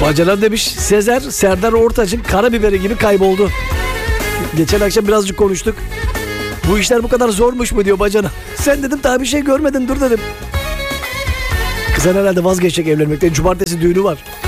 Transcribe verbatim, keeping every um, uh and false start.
Bacanan demiş Sezer Serdar Ortaç'ın karabiberi gibi kayboldu. Geçen akşam birazcık konuştuk. Bu işler bu kadar zormuş mu diyor Bacanan. Sen dedim daha bir şey görmedin dur dedim. Kızan herhalde vazgeçecek evlenmekten. Cumartesi düğünü var.